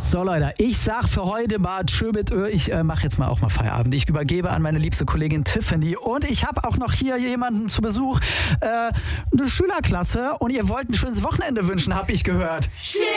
So Leute, ich sag für heute mal tschö mit Ö. Ich mache jetzt mal auch mal Feierabend. Ich übergebe an meine liebste Kollegin Tiffany und ich habe auch noch hier jemanden zu Besuch, eine Schülerklasse und ihr wollt ein schönes Wochenende wünschen, habe ich gehört.